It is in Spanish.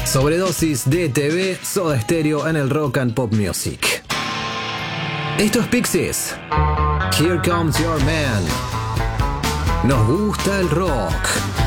Sobredosis de TV, Soda Stereo en el Rock and Pop Music. Esto es Pixies. Here Comes Your Man. Nos gusta el rock.